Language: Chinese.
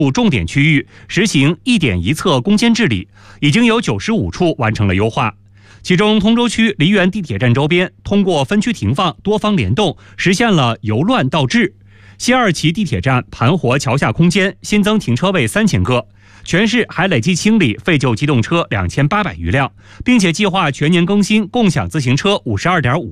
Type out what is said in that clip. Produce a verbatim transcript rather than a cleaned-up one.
重点区域实行一点一侧攻坚治理，已经有九十五处完成了优化。其中，通州区梨园地铁站周边通过分区停放、多方联动，实现了由乱到治。西二旗地铁站盘活桥下空间，新增停车位三千个。全市还累计清理废旧机动车两千八百余辆，并且计划全年更新共享自行车五十二点五